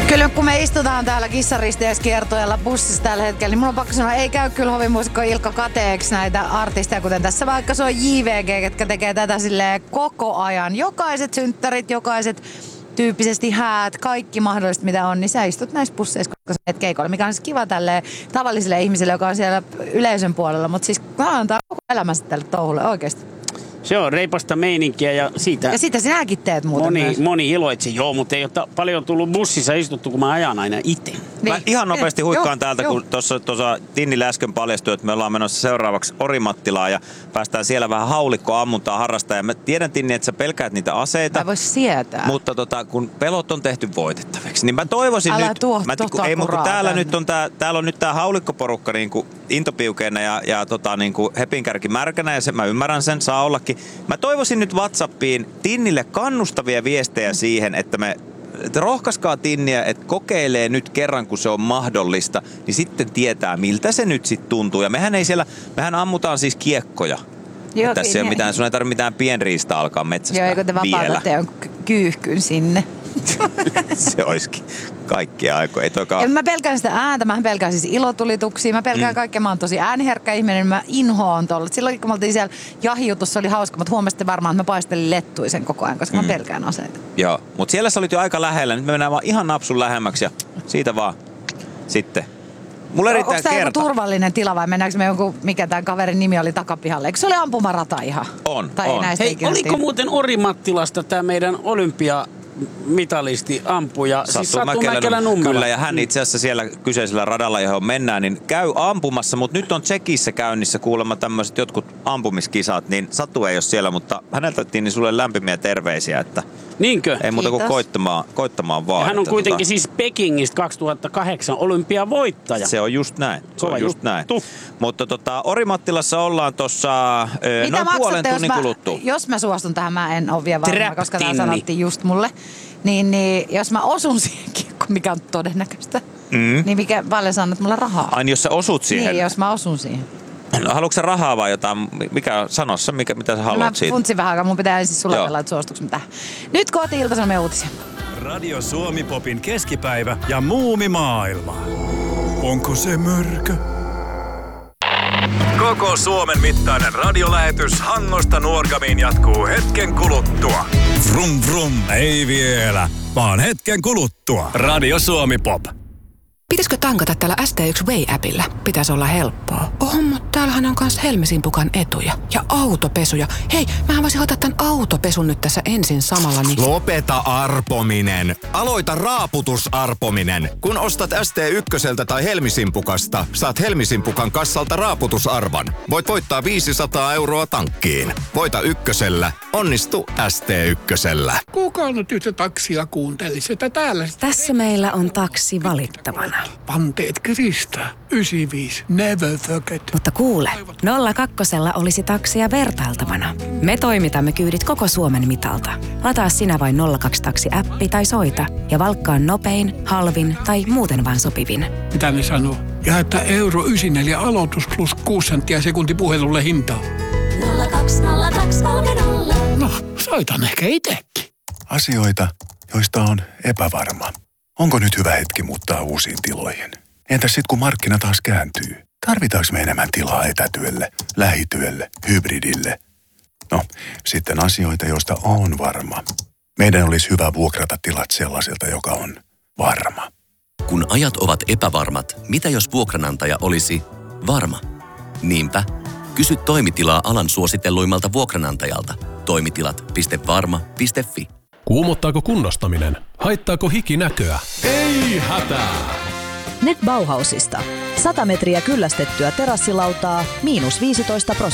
Kyllä kun me istutaan täällä kissaristeyskiertueella bussissa tällä hetkellä, niin mulla on pakko sanoa, ei käy kyllä hovimuusikko Ilkka kateeksi näitä artisteja, kuten tässä vaikka se on JVG, ketkä tekee tätä silleen koko ajan. Jokaiset synttärit, jokaiset tyyppisesti häät, kaikki mahdollista mitä on, niin sä istut näissä busseissa, koska sä menet keikoille, mikä on siis kiva tälleen tavalliselle ihmiselle, joka on siellä yleisön puolella, mutta siis antaa koko elämänsä tälle touhulle oikeasti. Se on reipasta meininkiä ja siitä... Ja sitä sinäkin teet muuten moni iloitsee, joo, mutta ei ole paljon tullut bussissa istuttu, kun mä ajan aina itse. Niin. Mä ihan nopeasti huikkaan täältä, kun tuossa Tinnille äsken paljastui, että me ollaan menossa seuraavaksi Orimattilaan ja päästään siellä vähän haulikkoammuntaa harrastaa. Ja mä tiedän, Tinni, että sä pelkäät niitä aseita. Mä vois sietää. Mutta kun pelot on tehty voitettaviksi, niin mä toivoisin älä nyt... tuo ei, mutta täällä on nyt tää haulikkoporukka niinku intopiukeena ja niinku hepinkärki märkänä ja mä ymmärrän sen, saa ollakin. Mä toivoisin nyt WhatsAppiin Tinnille kannustavia viestejä siihen, että rohkaiskaa Tinniä, että kokeilee nyt kerran, kun se on mahdollista, niin sitten tietää, miltä se nyt sitten tuntuu. Ja mehän ammutaan siis kiekkoja. Joo, tässä ei ole mitään, sun ei tarvitse mitään pienriistä alkaa metsästää. Joo, eikö te vapautatte jonkun kyyhkyn sinne? Se olisikin kaikkia aikoja. Mä pelkään sitä ääntä, mä pelkään siis ilotulituksia, mä pelkään kaikkea, mä oon tosi ääniherkkä ihminen, mä inhoon tuolla. Silloin kun me oltiin siellä jahijutussa, oli hauska, mutta huomasitte varmaan, että mä paistelin lettuisen koko ajan, koska mä pelkään aseita. Joo, mutta siellä sä olit jo aika lähellä, nyt me mennään vaan ihan napsun lähemmäksi ja siitä vaan sitten. Onko tämä joku turvallinen tila vai mennäänkö me jonkun, mikä tämän kaverin nimi oli takapihalle? Eikö se oli ampumarata ihan? On. Hei, oliko muuten Orimattilasta tämä meidän olympiamitalisti ampuja? Siis Satu Mäkelä Nummela. Kyllä, ja hän itse asiassa siellä kyseisellä radalla, johon mennään, niin käy ampumassa, mutta nyt on Tsekissä käynnissä kuulemma tämmöiset jotkut ampumiskisat, niin Satu ei ole siellä, mutta häneltä niin sulle lämpimiä terveisiä, että niinkö? Ei muuta kuin koittamaan vaan. Hän on kuitenkin siis Pekingistä 2008 olympiavoittaja. Se on just näin. Mutta Orimattilassa ollaan tuossa noin puolen tunnin kuluttua. Jos mä suostun tähän, mä en ole vielä varma, koska tämä sanottiin just mulle. Niin jos mä osun siihen kiekkoon, mikä on todennäköistä, niin mikä paljon sä annat mulle rahaa? Aina jos sä osut siihen? Niin, jos mä osun siihen. No, haluatko sä rahaa vai jotain? Sano se, mitä sä haluat siitä. Mä funtsin vähän aikaa, mun pitää ensin sulatella, että suostuks mä tähän. Nyt kotiin Ilta-Sanomien uutisia. Radio Suomi Popin keskipäivä ja muumimaailma. Onko se mörkö? Koko Suomen mittainen radiolähetys Hangosta Nuorgamiin jatkuu hetken kuluttua. Vrum vrum, ei vielä, vaan hetken kuluttua. Radio Suomi Pop. Pitäisikö tankata tällä ST1 Way-appillä? Pitäisi olla helppoa. Mutta täällähän on kans Helmisinpukan etuja. Ja autopesuja. Hei, mähän voisin hoitaa tän autopesun nyt tässä ensin samalla. Niin... Lopeta arpominen. Aloita raaputusarpominen. Kun ostat ST1 tai Helmisimpukasta, saat Helmisimpukan kassalta raaputusarvan. Voit voittaa 500 € tankkiin. Voita ykkösellä. Onnistu ST1. Kuka nyt yhtä taksia kuuntelisi, että täällä... Tässä meillä on taksi valittavana. Panteet Krista. 95. Never forget. Mutta kuule, 02 olisi taksia vertailtavana. Me toimitamme kyydit koko Suomen mitalta. Lataa sinä vain 02 Taksi-appi tai soita ja valkkaa nopein, halvin tai muuten vaan sopivin. Mitä ne sanoo? Ja että €94 aloitus plus 6 senttiä sekunti puhelulle hintaa. 020230. No, soitan ehkä itsekin. Asioita, joista on epävarma. Onko nyt hyvä hetki muuttaa uusiin tiloihin? Entäs sit kun markkina taas kääntyy? Tarvitaanko me enemmän tilaa etätyölle, lähityölle, hybridille? No, sitten asioita, joista on varma. Meidän olisi hyvä vuokrata tilat sellaiselta, joka on varma. Kun ajat ovat epävarmat, mitä jos vuokranantaja olisi varma? Niinpä, kysy toimitilaa alan suositelluimmalta vuokranantajalta. Toimitilat.varma.fi. Kuumottaako kunnostaminen? Haittaako hiki näköä? Ei hätää! Nyt Bauhausista. 100 metriä kyllästettyä terassilautaa, -15%.